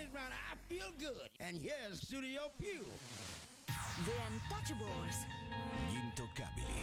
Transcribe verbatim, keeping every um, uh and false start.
ladies round, I feel good. And here's Studio Pew. The Untouchables. Gli Intoccabili.